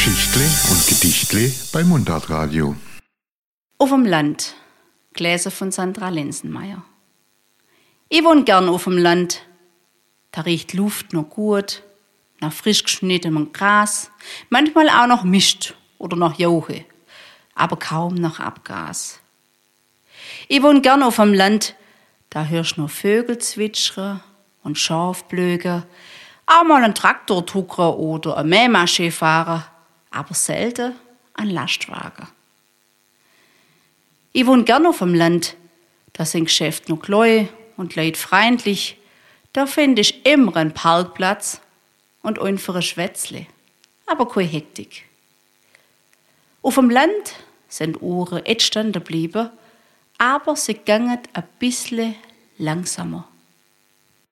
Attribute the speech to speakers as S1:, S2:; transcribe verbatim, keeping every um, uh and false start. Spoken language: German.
S1: Geschichtle und Gedichtle bei Mundartradio.
S2: Auf dem Land. Gläser von Sandra Lenzenmeier. Ich wohne gern auf dem Land. Da riecht Luft noch gut, nach frisch geschnittenem Gras, manchmal auch noch Mist oder noch Jauche, aber kaum noch Abgas. Ich wohne gern auf dem Land. Da hörst du noch Vögel zwitschern und Schafblöken, auch mal einen Traktor tuckern oder eine Mähmaschine fahren, aber selten ein Lastwagen. Ich wohne gern auf dem Land. Da sind Geschäfte noch gläu und leidfreundlich. Da find ich immer einen Parkplatz und einfach ein Schwätzle, aber keine Hektik. Auf dem Land sind Uhren echt stehen geblieben, aber sie gingen ein bisschen langsamer.